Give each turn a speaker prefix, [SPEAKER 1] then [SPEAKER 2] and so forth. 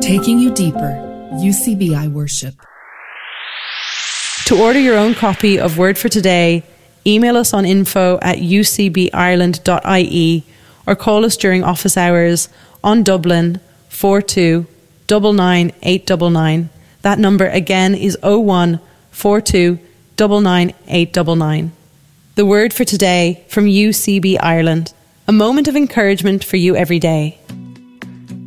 [SPEAKER 1] Taking you deeper, UCBI Worship.
[SPEAKER 2] To order your own copy of Word for Today, email us on info@ucbireland.ie or call us during office hours on Dublin 42 99 899. That number again is 01 42 99 899. The Word for Today from UCB Ireland. A moment of encouragement for you every day.